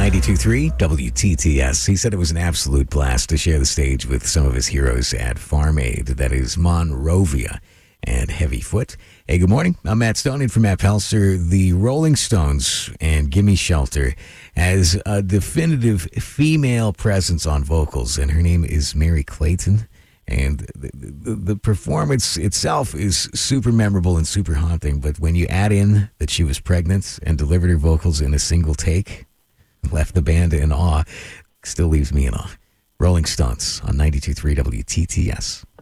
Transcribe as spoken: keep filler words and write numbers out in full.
ninety-two point three W T T S. He said it was an absolute blast to share the stage with some of his heroes at Farm Aid. That is Monrovia and Heavyfoot. Hey, good morning. I'm Matt Stone in for Matt Pelser. The Rolling Stones and Gimme Shelter has a definitive female presence on vocals, and her name is Mary Clayton. And the, the, the performance itself is super memorable and super haunting, but when you add in that she was pregnant and delivered her vocals in a single take, left the band in awe, still leaves me in awe. Rolling Stones on ninety-two point three W T T S.